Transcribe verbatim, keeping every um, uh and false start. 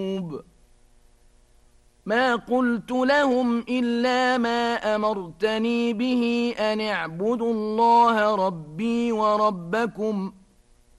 ما قلت لهم إلا ما أمرتني به أن اعبدوا الله ربي وربكم